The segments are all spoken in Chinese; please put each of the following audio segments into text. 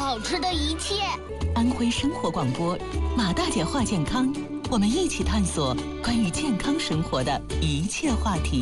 好吃的一切。 安徽生活广播，马大姐话健康，我们一起探索关于健康生活的一切话题。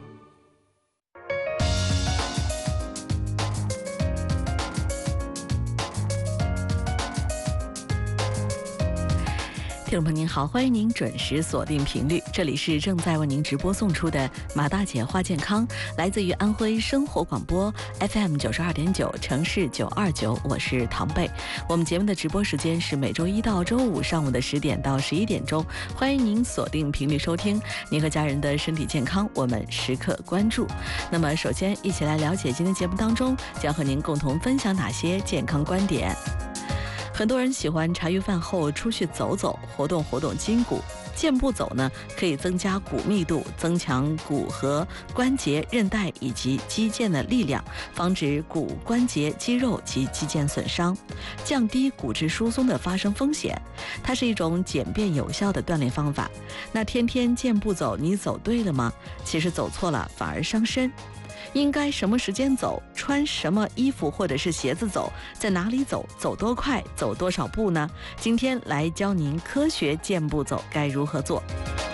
听众朋友您好，欢迎您准时锁定频率，这里是正在为您直播送出的马大姐话健康，来自于安徽生活广播 FM 92.9城市929，我是唐贝。我们节目的直播时间是每周一到周五上午的10点到11点钟，欢迎您锁定频率收听。您和家人的身体健康，我们时刻关注。那么首先一起来了解今天节目当中将和您共同分享哪些健康观点。很多人喜欢茶余饭后出去走走，活动活动筋骨。健步走呢，可以增加骨密度，增强骨骼、关节、韧带以及肌腱的力量，防止骨关节、肌肉及肌腱损伤，降低骨质疏松的发生风险。它是一种简便有效的锻炼方法。那天天健步走，你走对了吗？其实走错了反而伤身。应该什么时间走，穿什么衣服或者是鞋子走，在哪里走，走多快，走多少步呢？今天来教您科学健步走该如何做。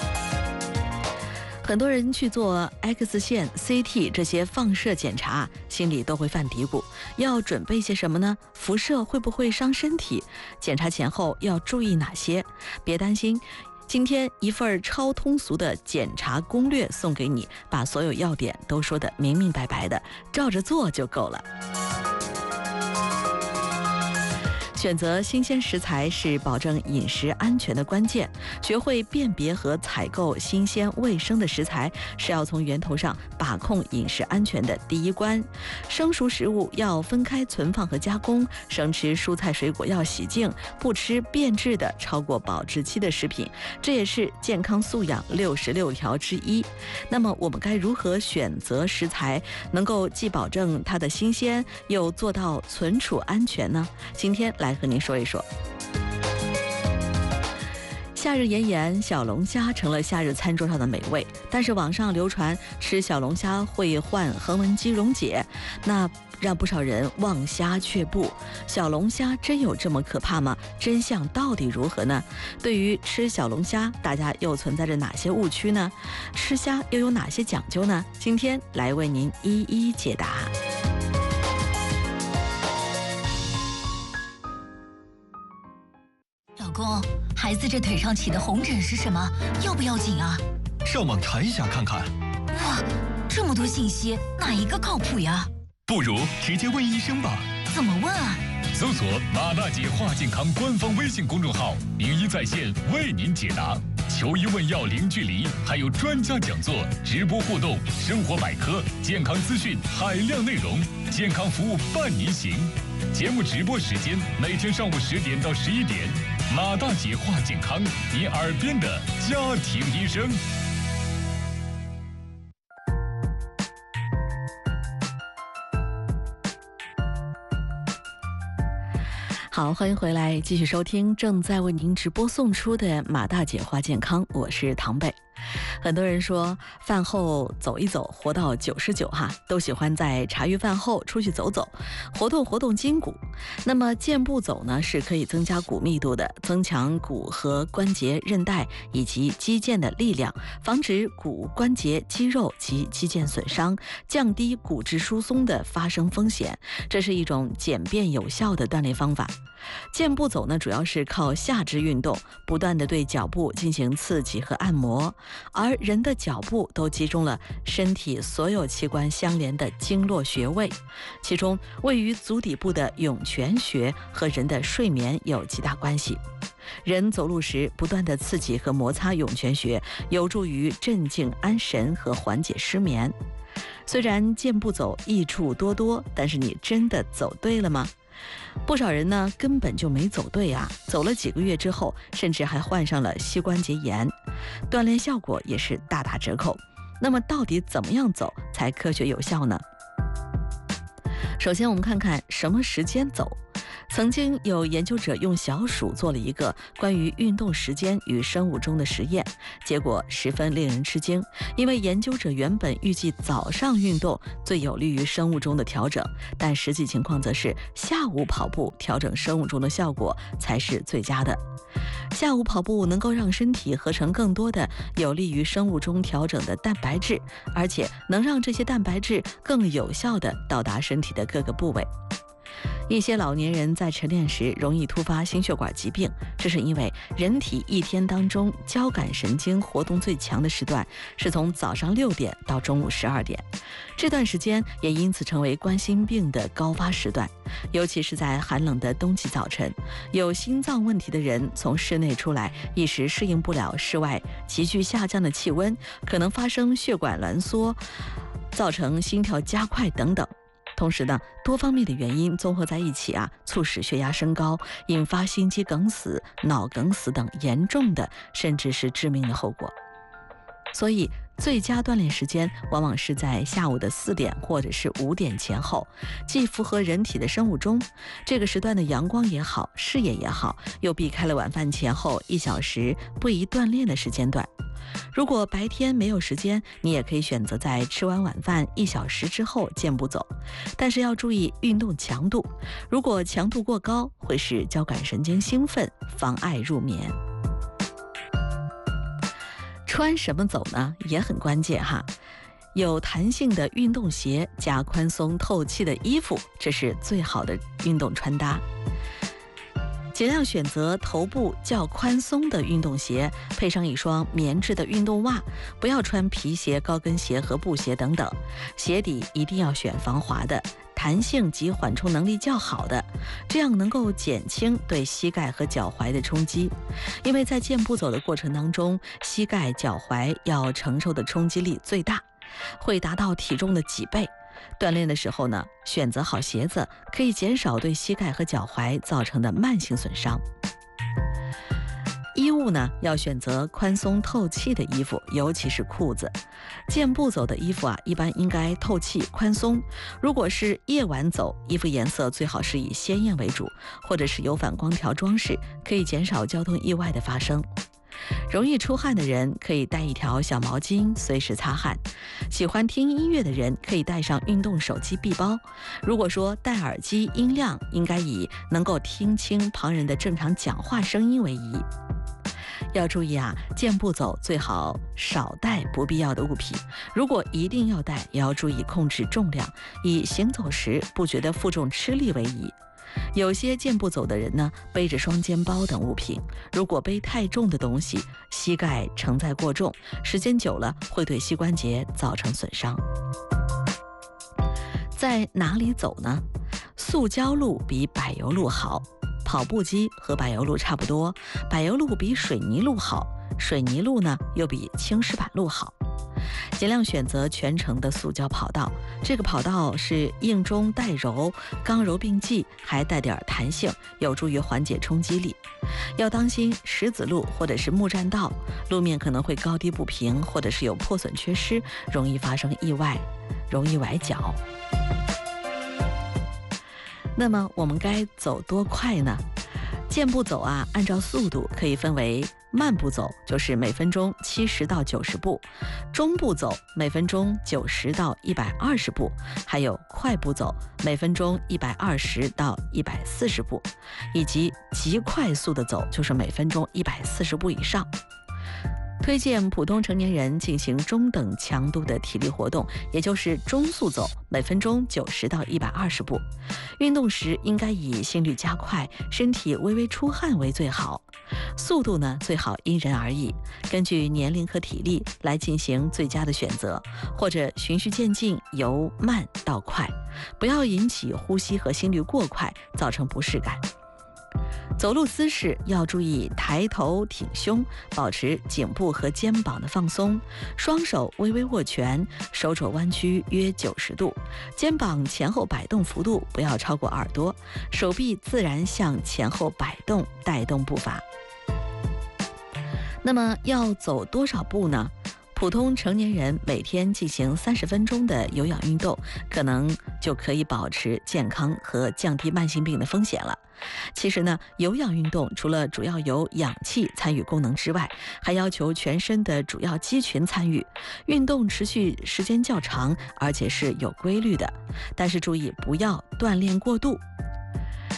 很多人去做 X 线、CT 这些放射检查，心里都会犯嘀咕，要准备些什么呢？辐射会不会伤身体？检查前后要注意哪些？别担心，今天一份超通俗的检查攻略送给你，把所有要点都说得明明白白的，照着做就够了。选择新鲜食材是保证饮食安全的关键，学会辨别和采购新鲜卫生的食材，是要从源头上把控饮食安全的第一关。生熟食物要分开存放和加工，生吃蔬菜水果要洗净，不吃变质的超过保质期的食品，这也是健康素养66条之一。那么我们该如何选择食材，能够既保证它的新鲜，又做到存储安全呢？今天来和您说一说。夏日炎炎，小龙虾成了夏日餐桌上的美味，但是网上流传吃小龙虾会患横纹肌溶解，那让不少人望虾却步。小龙虾真有这么可怕吗？真相到底如何呢？对于吃小龙虾，大家又存在着哪些误区呢？吃虾又有哪些讲究呢？今天来为您一一解答。 老公，孩子这腿上起的红疹是什么？要不要紧啊？ 上网查一下看看。 哇，这么多信息，哪一个靠谱呀？ 不如直接问医生吧。 怎么问啊？ 搜索马大姐话健康官方微信公众号，名医在线为您解答，求医问药零距离，还有专家讲座、直播互动、生活百科、健康资讯海量内容，健康服务伴您行。节目直播时间每天上午10点到11点，马大姐话健康，你耳边的家庭医生。 好，欢迎回来，继续收听正在为您直播送出的马大姐话健康，我是唐贝。很多人说饭后走一走，活到99哈，都喜欢在茶余饭后出去走走，活动活动筋骨。那么健步走呢，是可以增加骨密度的，增强骨和关节、韧带以及肌腱的力量，防止骨关节、肌肉及肌腱损伤，降低骨质疏松的发生风险。这是一种简便有效的锻炼方法。健步走呢，主要是靠下肢运动，不断地对脚部进行刺激和按摩，而人的脚部都集中了身体所有器官相连的经络穴位，其中位于足底部的涌泉穴和人的睡眠有极大关系。人走路时不断的刺激和摩擦涌泉穴，有助于镇静安神和缓解失眠。虽然健步走益处多多，但是你真的走对了吗？不少人呢根本就没走对啊，走了几个月之后，甚至还患上了膝关节炎，锻炼效果也是大打折扣。那么到底怎么样走才科学有效呢？首先我们看看什么时间走。 曾经有研究者用小鼠做了一个关于运动时间与生物钟的实验，结果十分令人吃惊。因为研究者原本预计早上运动最有利于生物钟的调整，但实际情况则是下午跑步调整生物钟的效果才是最佳的。下午跑步能够让身体合成更多的有利于生物钟调整的蛋白质，而且能让这些蛋白质更有效地到达身体的各个部位。一些老年人在晨练时容易突发心血管疾病，这是因为人体一天当中交感神经活动最强的时段是从早上6点到中午12点，这段时间也因此成为冠心病的高发时段。尤其是在寒冷的冬季早晨，有心脏问题的人从室内出来，一时适应不了室外急剧下降的气温，可能发生血管挛缩，造成心跳加快等等。同时呢，多方面的原因综合在一起促使血压升高，引发心肌梗死、脑梗死等严重的甚至是致命的后果。所以最佳锻炼时间往往是在下午的4点或者是5点前后，既符合人体的生物钟，这个时段的阳光也好，视野也好，又避开了晚饭前后1小时不宜锻炼的时间段。如果白天没有时间，你也可以选择在吃完晚饭1小时之后健步走，但是要注意运动强度，如果强度过高，会使交感神经兴奋，妨碍入眠。穿什么走呢，也很关键哈。有弹性的运动鞋加宽松透气的衣服，这是最好的运动穿搭。尽量选择头部较宽松的运动鞋，配上一双棉质的运动袜，不要穿皮鞋、高跟鞋和布鞋等等。鞋底一定要选防滑的，弹性及缓冲能力较好的，这样能够减轻对膝盖和脚踝的冲击。因为在健步走的过程当中，膝盖、脚踝要承受的冲击力最大，会达到体重的几倍。锻炼的时候呢，选择好鞋子，可以减少对膝盖和脚踝造成的慢性损伤。衣物呢，要选择宽松透气的衣服，尤其是裤子。健步走的衣服一般应该透气宽松。如果是夜晚走，衣服颜色最好是以鲜艳为主，或者是有反光条装饰，可以减少交通意外的发生。容易出汗的人可以带一条小毛巾随时擦汗，喜欢听音乐的人可以带上运动手机臂包。如果说戴耳机，音量应该以能够听清旁人的正常讲话声音为宜。要注意健步走最好少带不必要的物品，如果一定要带，也要注意控制重量，以行走时不觉得负重吃力为宜。有些健步走的人呢，背着双肩包等物品，如果背太重的东西，膝盖承载过重，时间久了会对膝关节造成损伤。在哪里走呢？塑胶路比柏油路好，跑步机和柏油路差不多，柏油路比水泥路好，水泥路呢又比青石板路好。尽量选择全程的塑胶跑道，这个跑道是硬中带柔，刚柔并济，还带点弹性，有助于缓解冲击力。要当心石子路或者是木栈道，路面可能会高低不平，或者是有破损缺失，容易发生意外，容易崴脚。那么我们该走多快呢？健步走按照速度可以分为慢步走，就是每分钟70到90步，中步走每分钟90到120步，还有快步走每分钟120到140步，以及极快速的走，就是每分钟140步以上。推荐普通成年人进行中等强度的体力活动，也就是中速走，每分钟90到120步。运动时应该以心率加快、身体微微出汗为最好。速度呢，最好因人而异，根据年龄和体力来进行最佳的选择，或者循序渐进，由慢到快，不要引起呼吸和心率过快，造成不适感。走路姿势要注意抬头挺胸，保持颈部和肩膀的放松，双手微微握拳，手肘弯曲约90度，肩膀前后摆动幅度不要超过耳朵，手臂自然向前后摆动，带动步伐。那么要走多少步呢？ 普通成年人每天进行30分钟的有氧运动，可能就可以保持健康和降低慢性病的风险了。其实呢，有氧运动除了主要有氧气参与功能之外，还要求全身的主要肌群参与，运动持续时间较长，而且是有规律的。但是注意不要锻炼过度。